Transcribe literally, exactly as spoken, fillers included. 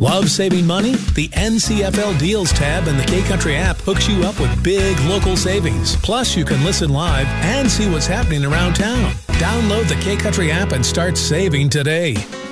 Love saving money? The N C F L Deals tab in the K-Country app hooks you up with big local savings. Plus, you can listen live and see what's happening around town. Download the K-Country app and start saving today.